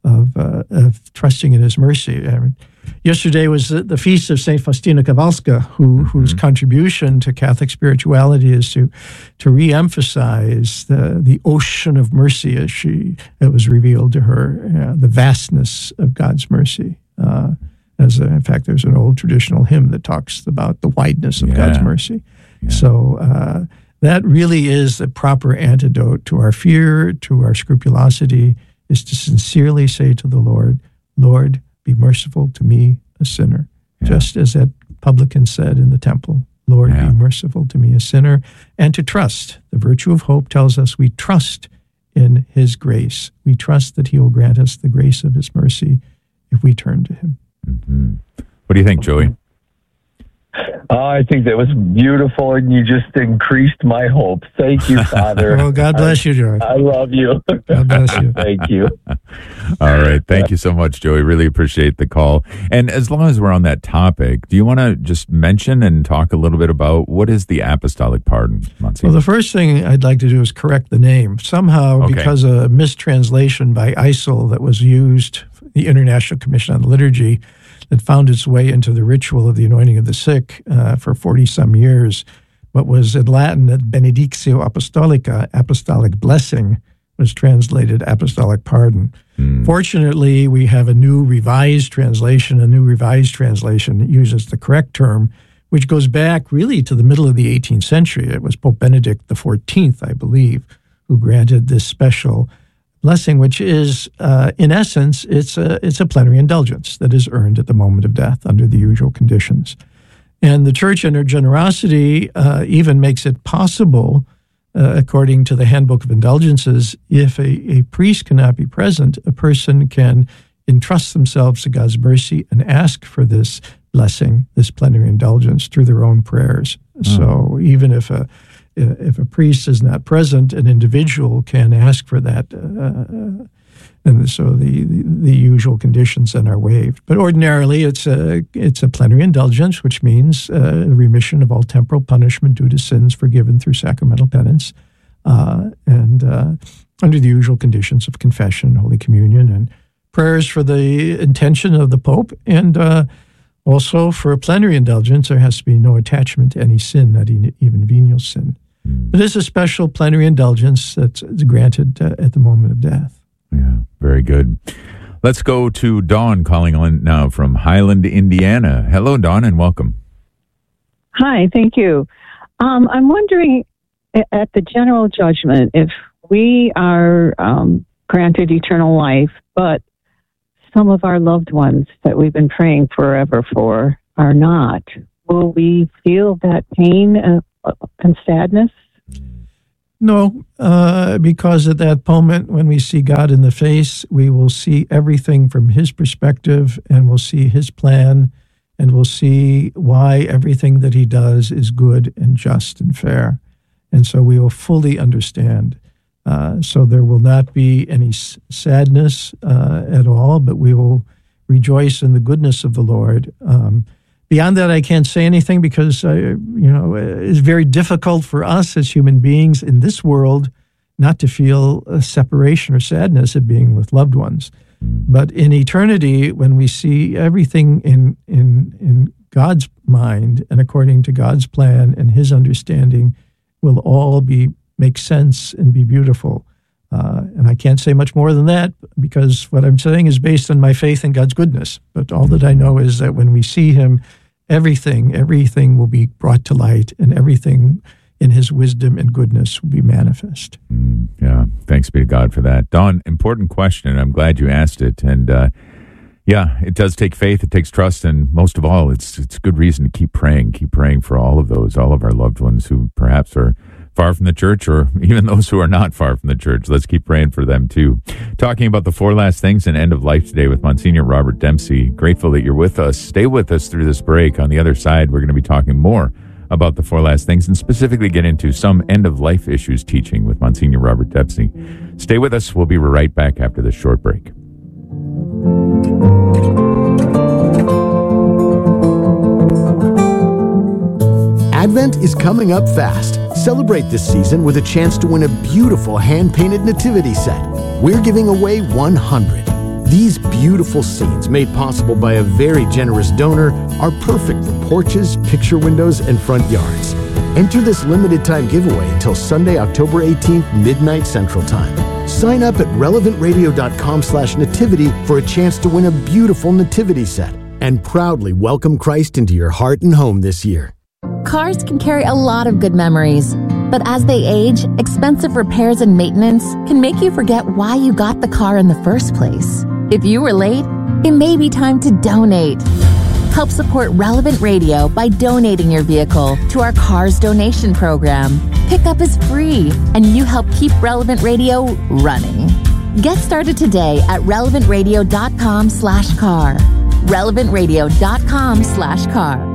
Speaker 15: trusting in his mercy. I mean, yesterday was the feast of St. Faustina Kowalska, whose contribution to Catholic spirituality is to re-emphasize the ocean of mercy as it was revealed to her, the vastness of God's mercy. In fact, there's an old traditional hymn that talks about the wideness of God's mercy. Yeah. So that really is the proper antidote to our fear, to our scrupulosity, is to sincerely say to the Lord, Lord, be merciful to me, a sinner. Yeah. Just as that publican said in the temple, Lord, be merciful to me, a sinner. And to trust. The virtue of hope tells us we trust in his grace. We trust that he will grant us the grace of his mercy if we turn to him.
Speaker 14: Mm-hmm. What do you think, Joey?
Speaker 17: I think that was beautiful, and you just increased my hope. Thank you, Father.
Speaker 15: Well, God bless you, Joey.
Speaker 17: I love you.
Speaker 15: God bless you.
Speaker 17: Thank you.
Speaker 14: All right. Thank you so much, Joey. Really appreciate the call. And as long as we're on that topic, do you want to just mention and talk a little bit about what is the apostolic pardon, Monsignor?
Speaker 15: Well, the first thing I'd like to do is correct the name. Somehow, because of a mistranslation by ISIL that was used, the International Commission on Liturgy, that found its way into the ritual of the anointing of the sick for 40-some years. What was in Latin, benedictio apostolica, apostolic blessing, was translated apostolic pardon. Fortunately, we have a new revised translation. A new revised translation that uses the correct term, which goes back really to the middle of the 18th century. It was Pope Benedict XIV, I believe, who granted this special blessing, which is, in essence, it's a plenary indulgence that is earned at the moment of death under the usual conditions. And the Church, in her generosity, even makes it possible, according to the Handbook of Indulgences, if a priest cannot be present, a person can entrust themselves to God's mercy and ask for this blessing, this plenary indulgence, through their own prayers. So even if if a priest is not present, an individual can ask for that. And so the usual conditions then are waived. But ordinarily, it's a plenary indulgence, which means the remission of all temporal punishment due to sins forgiven through sacramental penance, and under the usual conditions of confession, Holy Communion, and prayers for the intention of the Pope. And also for a plenary indulgence, there has to be no attachment to any sin, not even venial sin. But it's a special plenary indulgence that's granted at the moment of death.
Speaker 14: Yeah, very good. Let's go to Dawn calling on now from Highland, Indiana. Hello, Dawn, and welcome.
Speaker 18: Hi, thank you. I'm wondering, at the general judgment, if we are granted eternal life, but some of our loved ones that we've been praying forever for are not, will we feel that pain and sadness?
Speaker 15: No, because at that moment, when we see God in the face, we will see everything from His perspective, and we'll see His plan, and we'll see why everything that He does is good and just and fair. And so we will fully understand. So there will not be any sadness at all, but we will rejoice in the goodness of the Lord. Beyond that, I can't say anything because, it's very difficult for us as human beings in this world not to feel a separation or sadness of being with loved ones. But in eternity, when we see everything in God's mind and according to God's plan and His understanding, will all make sense and be beautiful. And I can't say much more than that because what I'm saying is based on my faith in God's goodness. But all that I know is that when we see Him, everything will be brought to light, and everything in His wisdom and goodness will be manifest.
Speaker 14: Yeah, thanks be to God for that. Dawn, important question. I'm glad you asked it. And it does take faith, it takes trust, and most of all, it's good reason to keep praying for all of our loved ones who perhaps are far from the church, or even those who are not far from the church. Let's keep praying for them too. Talking about the four last things and end of life today with Monsignor Robert Dempsey. Grateful that you're with us. Stay with us through this break. On the other side, we're going to be talking more about the four last things and specifically get into some end of life issues teaching with Monsignor Robert Dempsey. Stay with us. We'll be right back after this short break.
Speaker 8: Advent is coming up fast. Celebrate this season with a chance to win a beautiful hand-painted nativity set. We're giving away 100. These beautiful scenes, made possible by a very generous donor, are perfect for porches, picture windows, and front yards. Enter this limited-time giveaway until Sunday, October 18th, midnight Central Time. Sign up at relevantradio.com/nativity for a chance to win a beautiful nativity set and proudly welcome Christ into your heart and home this year.
Speaker 5: Cars can carry a lot of good memories, but as they age, expensive repairs and maintenance can make you forget why you got the car in the first place. If you were late, it may be time to donate. Help support Relevant Radio by donating your vehicle to our Cars Donation Program. Pickup is free, and you help keep Relevant Radio running. Get started today at relevantradio.com/car. relevantradio.com/car.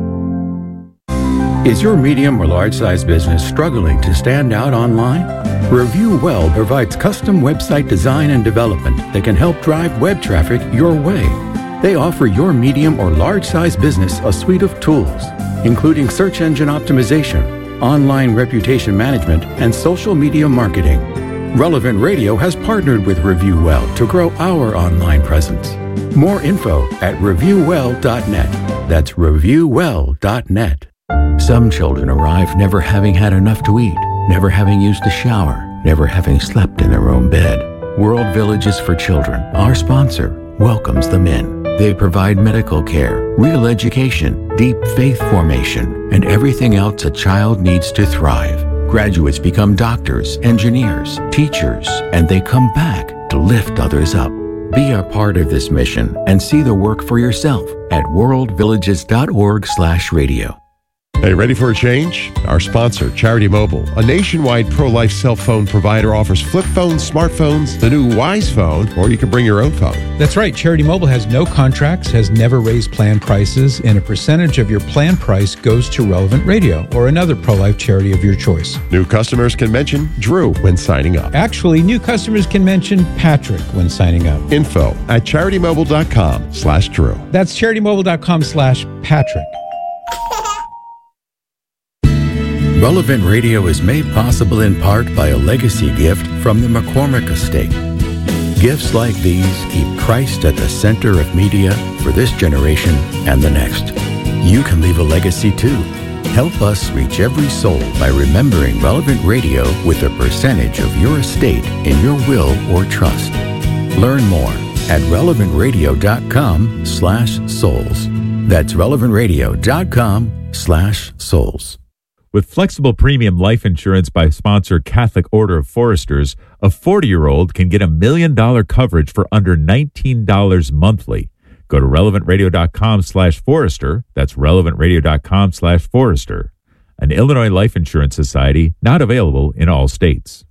Speaker 19: Is your medium or large size business struggling to stand out online? Review Well provides custom website design and development that can help drive web traffic your way. They offer your medium or large size business a suite of tools, including search engine optimization, online reputation management, and social media marketing. Relevant Radio has partnered with Review Well to grow our online presence. More info at reviewwell.net. That's reviewwell.net. Some children arrive never having had enough to eat, never having used a shower, never having slept in their own bed. World Villages for Children, our sponsor, welcomes them in. They provide medical care, real education, deep faith formation, and everything else a child needs to thrive. Graduates become doctors, engineers, teachers, and they come back to lift others up. Be a part of this mission and see the work for yourself at worldvillages.org/radio.
Speaker 20: Hey, ready for a change? Our sponsor, Charity Mobile, a nationwide pro-life cell phone provider, offers flip phones, smartphones, the new Wise phone, or you can bring your own phone.
Speaker 4: That's right. Charity Mobile has no contracts, has never raised plan prices, and a percentage of your plan price goes to Relevant Radio or another pro-life charity of your choice.
Speaker 20: New customers can mention Drew when signing up.
Speaker 4: Actually, new customers can mention Patrick when signing up.
Speaker 20: Info at CharityMobile.com/Drew.
Speaker 4: That's CharityMobile.com/Patrick.
Speaker 19: Relevant Radio is made possible in part by a legacy gift from the McCormick Estate. Gifts like these keep Christ at the center of media for this generation and the next. You can leave a legacy too. Help us reach every soul by remembering Relevant Radio with a percentage of your estate in your will or trust. Learn more at relevantradio.com/souls. That's relevantradio.com/souls.
Speaker 14: With flexible premium life insurance by sponsor Catholic Order of Foresters, a 40-year-old can get $1 million coverage for under $19 monthly. Go to relevantradio.com/Forester. That's relevantradio.com/Forester. An Illinois Life Insurance Society, not available in all states.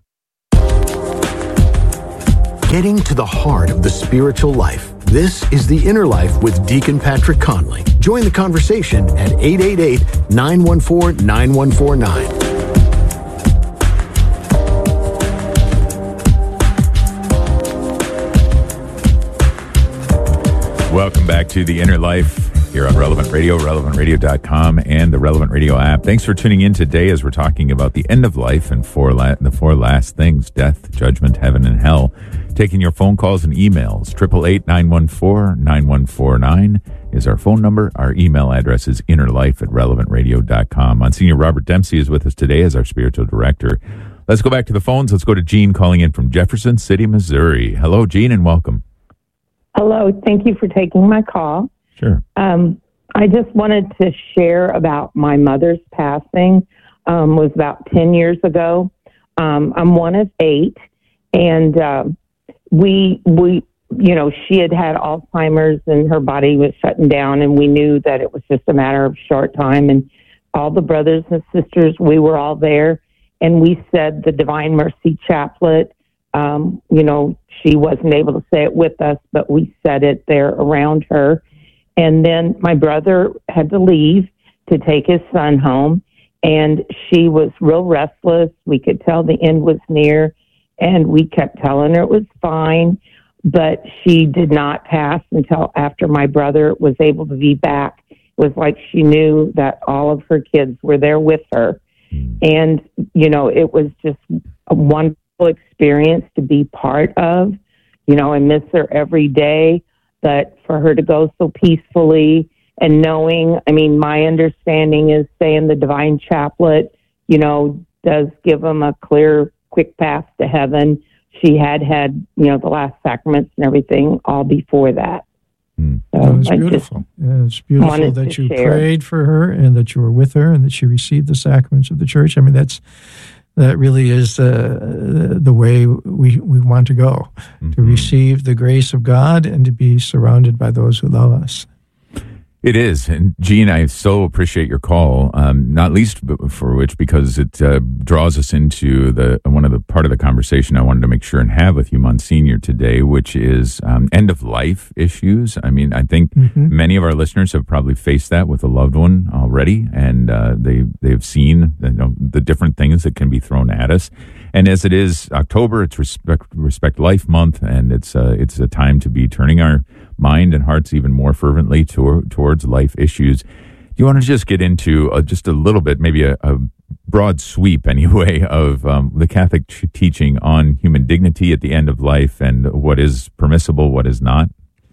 Speaker 8: Getting to the heart of the spiritual life. This is The Inner Life with Deacon Patrick Conley. Join the conversation at 888-914-9149.
Speaker 14: Welcome back to The Inner Life here on Relevant Radio, relevantradio.com, and the Relevant Radio app. Thanks for tuning in today as we're talking about the end of life and the four last things: death, judgment, heaven, and hell. Taking your phone calls and emails. 888-914-9149 is our phone number. Our email address is innerlife@relevantradio.com. Monsignor Robert Dempsey is with us today as our spiritual director. Let's go back to the phones. Let's go to Gene calling in from Jefferson City, Missouri. Hello, Gene, and welcome.
Speaker 21: Hello. Thank you for taking my call.
Speaker 14: Sure.
Speaker 21: I just wanted to share about my mother's passing. Was about 10 years ago. I'm one of 8, and we, she had Alzheimer's and her body was shutting down, and we knew that it was just a matter of short time. And all the brothers and sisters, we were all there, and we said the Divine Mercy Chaplet. She wasn't able to say it with us, but we said it there around her. And then my brother had to leave to take his son home, and she was real restless. We could tell the end was near, and we kept telling her it was fine, but she did not pass until after my brother was able to be back. It was like she knew that all of her kids were there with her. And, it was just a wonderful experience to be part of. I miss her every day, but for her to go so peacefully and knowing, my understanding is saying the Divine Chaplet, does give them a clear, quick path to heaven. She had, the last sacraments and everything all before that.
Speaker 15: So it's beautiful. It's beautiful that you prayed for her and that you were with her and that she received the sacraments of the church. That really is the way we want to go, to receive the grace of God and to be surrounded by those who love us.
Speaker 14: It is. And Gene, I so appreciate your call, not least for which because it draws us into one of the part of the conversation I wanted to make sure and have with you, Monsignor, today, which is end of life issues. I think many of our listeners have probably faced that with a loved one already, and they've seen the different things that can be thrown at us. And as it is October, it's Respect Life Month, and it's a time to be turning our mind and hearts even more fervently towards life issues. Do you want to just get into just a little bit, maybe a broad sweep anyway, of the Catholic teaching on human dignity at the end of life and what is permissible, what is not?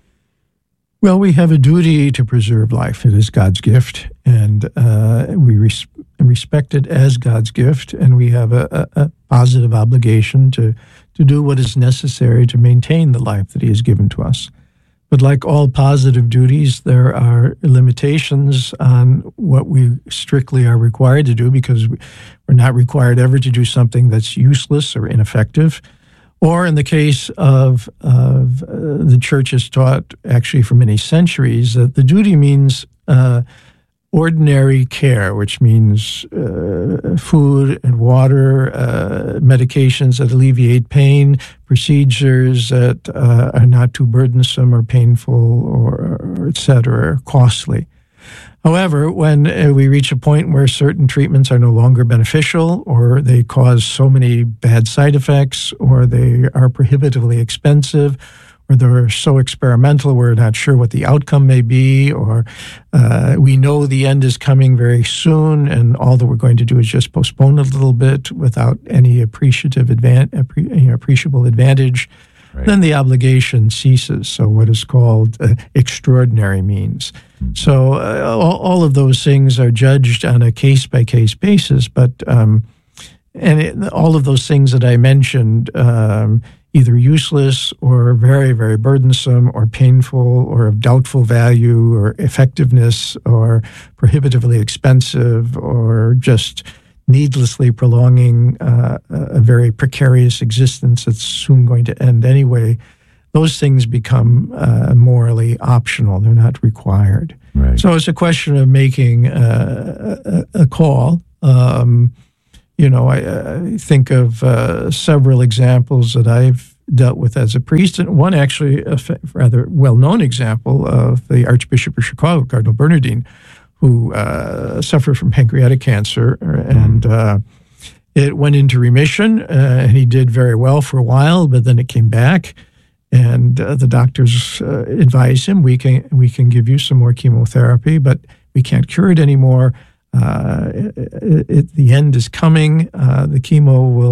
Speaker 15: Well, we have a duty to preserve life. It is God's gift, and we respect it as God's gift, and we have a positive obligation to do what is necessary to maintain the life that He has given to us. But like all positive duties, there are limitations on what we strictly are required to do, because we're not required ever to do something that's useless or ineffective. Or in the case of the Church has taught, actually for many centuries, that the duty means ordinary care, which means food and water, medications that alleviate pain, procedures that are not too burdensome or painful or et cetera, costly. However, when we reach a point where certain treatments are no longer beneficial, or they cause so many bad side effects, or they are prohibitively expensive, or they're so experimental we're not sure what the outcome may be, or we know the end is coming very soon and all that we're going to do is just postpone a little bit without any appreciable advantage, right, then the obligation ceases. So what is called extraordinary means. So all of those things are judged on a case-by-case basis, but all of those things that I mentioned, either useless or very, very burdensome or painful or of doubtful value or effectiveness or prohibitively expensive or just needlessly prolonging a very precarious existence that's soon going to end anyway, those things become morally optional. They're not required. Right. So it's a question of making a call. I think of several examples that I've dealt with as a priest, and one actually a rather well-known example of the Archbishop of Chicago, Cardinal Bernardin, who suffered from pancreatic cancer, and it went into remission, and he did very well for a while, but then it came back, and the doctors advised him, we can give you some more chemotherapy, but we can't cure it anymore. The end is coming. The chemo will